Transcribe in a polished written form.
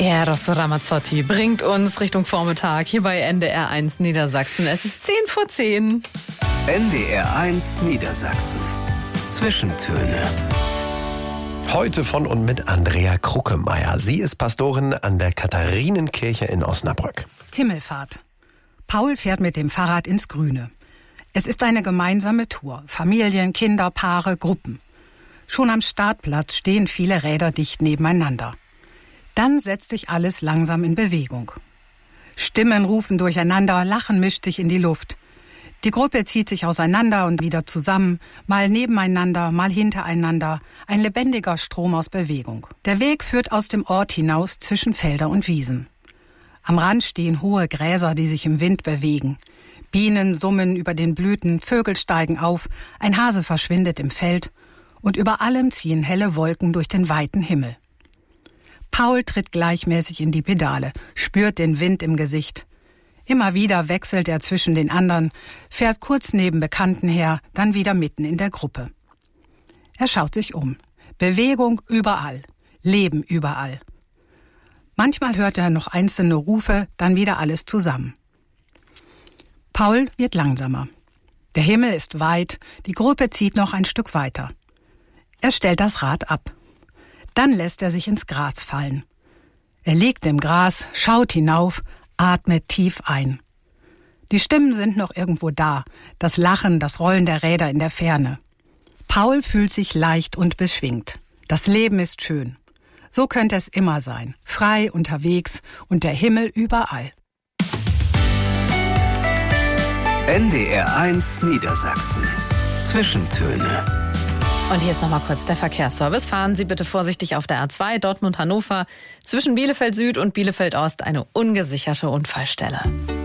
Eros Ramazzotti bringt uns Richtung Vormittag hier bei NDR1 Niedersachsen. Es ist 10:10. NDR1 Niedersachsen. Zwischentöne. Heute von und mit Andrea Kruckemeyer. Sie ist Pastorin an der Katharinenkirche in Osnabrück. Himmelfahrt. Paul fährt mit dem Fahrrad ins Grüne. Es ist eine gemeinsame Tour. Familien, Kinder, Paare, Gruppen. Schon am Startplatz stehen viele Räder dicht nebeneinander. Dann setzt sich alles langsam in Bewegung. Stimmen rufen durcheinander, Lachen mischt sich in die Luft. Die Gruppe zieht sich auseinander und wieder zusammen, mal nebeneinander, mal hintereinander, ein lebendiger Strom aus Bewegung. Der Weg führt aus dem Ort hinaus zwischen Felder und Wiesen. Am Rand stehen hohe Gräser, die sich im Wind bewegen. Bienen summen über den Blüten, Vögel steigen auf, ein Hase verschwindet im Feld und über allem ziehen helle Wolken durch den weiten Himmel. Paul tritt gleichmäßig in die Pedale, spürt den Wind im Gesicht. Immer wieder wechselt er zwischen den anderen, fährt kurz neben Bekannten her, dann wieder mitten in der Gruppe. Er schaut sich um. Bewegung überall, Leben überall. Manchmal hört er noch einzelne Rufe, dann wieder alles zusammen. Paul wird langsamer. Der Himmel ist weit, die Gruppe zieht noch ein Stück weiter. Er stellt das Rad ab. Dann lässt er sich ins Gras fallen. Er liegt im Gras, schaut hinauf, atmet tief ein. Die Stimmen sind noch irgendwo da, das Lachen, das Rollen der Räder in der Ferne. Paul fühlt sich leicht und beschwingt. Das Leben ist schön. So könnte es immer sein, frei unterwegs und der Himmel überall. NDR1 Niedersachsen. Zwischentöne. Und hier ist nochmal kurz der Verkehrsservice. Fahren Sie bitte vorsichtig auf der A2 Dortmund-Hannover. Zwischen Bielefeld Süd und Bielefeld Ost eine ungesicherte Unfallstelle.